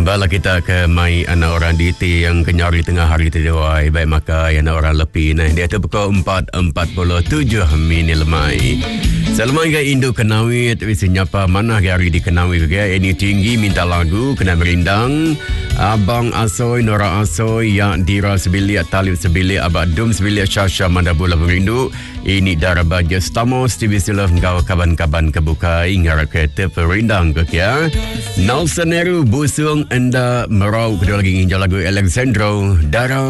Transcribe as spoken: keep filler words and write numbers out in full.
bala kita ke mai anak orang di ti yang kenyari tengah hari tu wai baik maka anak orang lebih nah dia tu pukul empat empat puluh tujuh minit lemai. Selamat ke Indo Kenawi tapi senyapa mana hari di Kenawi ke ini tinggi minta lagu kena berindang Abang Asoy Nora Asoy yang Dira Sebilik Talib Sebilik Abang Dum Sebilik Syasha Mandabula Berindu ini darah baja stamos T V Silaf ngau kaban-kaban kebuka ingar kereta perindang ke kia Nelson Neru busung anda merau kedua lagi nginjal lagu Alexandro darah